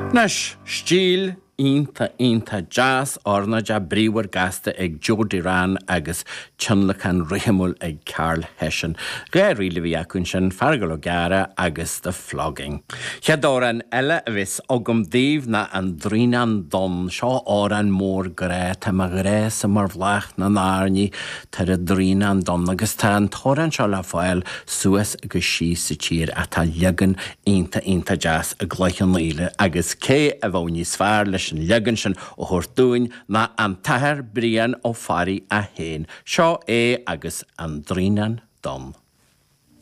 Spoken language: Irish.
Nes, stíl Ínta jazz orna ja bríwar gasta ag Jody Ran agus Chunlachan Rihimul ag Carl Hession. Gair rile vi acún sin fargal o gara agus the flogging. Cheadoran ella vis ogum dív na an drínan don seo oran mór gre ta ma gre sa mar vlach na nárni tar a drínan don agus tar an toran seo la fáil suas agus sí sa tír a ta liagan Ínta jazz a gleichan líle agus cé a bhóní sfar leis an liagan sin ó thuirtúin na an tathar brían ó farí a héin. Seo é agus an drínan don.